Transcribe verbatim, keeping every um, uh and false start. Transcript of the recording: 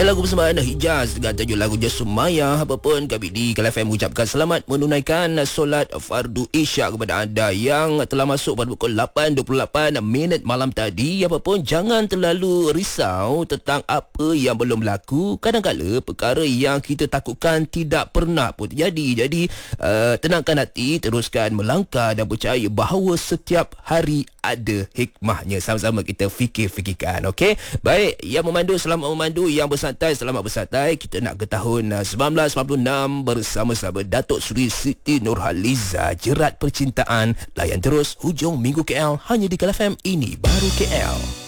Dan lagu persembahan Hijaz dengan tajuk lagunya Sumaya. Apapun kami di K L F M mengucapkan selamat menunaikan solat fardu isyak kepada anda yang telah masuk pada pukul lapan dua puluh lapan minit malam tadi. Apapun jangan terlalu risau tentang apa yang belum berlaku. Kadang-kadang perkara yang kita takutkan tidak pernah pun terjadi. Jadi uh, tenangkan hati, teruskan melangkah dan percaya bahawa setiap hari ada hikmahnya. Sama-sama kita fikir-fikirkan. Okey, baik, yang memandu selamat memandu, yang bersantai selamat bersantai. Kita nak ke tahun uh, seribu sembilan ratus sembilan puluh enam bersama-sama Datuk Seri Siti Nurhaliza, Jerat Percintaan. Layan terus hujung minggu K L hanya di K L F M. Ini baru K L.